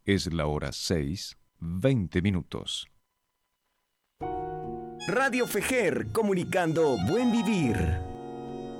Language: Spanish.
Es la hora 6:20. Radio Fejer, comunicando buen vivir.